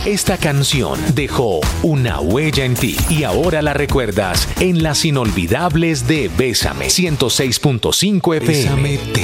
Esta canción dejó una huella en ti y ahora la recuerdas en las inolvidables de Bésame 106.5 FM. Bésame.